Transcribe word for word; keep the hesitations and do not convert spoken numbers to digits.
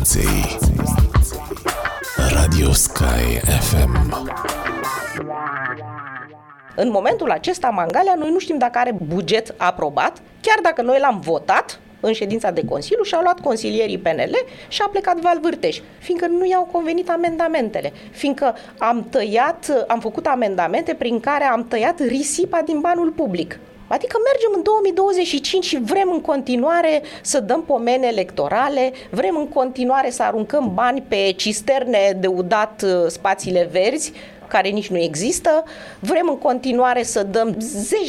Constanței. Radio Sky F M. În momentul acesta, Mangalea, noi nu știm dacă are buget aprobat, chiar dacă noi l-am votat în ședința de Consiliu și au luat consilierii P N L și a plecat Val Vârteș, fiindcă nu i-au convenit amendamentele, fiindcă am tăiat, am făcut amendamente prin care am tăiat risipa din banul public. Adică mergem în două mii douăzeci și cinci și vrem în continuare să dăm pomene electorale, vrem în continuare să aruncăm bani pe cisterne de udat spațiile verzi, care nici nu există, vrem în continuare să dăm zeci